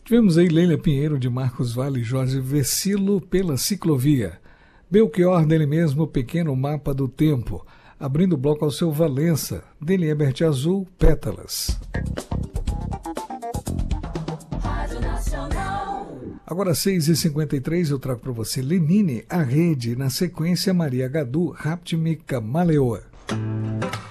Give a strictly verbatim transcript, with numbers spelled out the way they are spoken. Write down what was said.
Tivemos aí Leila Pinheiro, de Marcos Vale, Jorge Vecilo, Pela Ciclovia. Belchior, dele mesmo, Pequeno Mapa do Tempo. Abrindo o bloco ao seu Valença, dele Herbert Azul, Pétalas. Agora, seis e cinquenta e três, eu trago para você Lenine, A Rede, na sequência Maria Gadu, Raptime Camaleoa.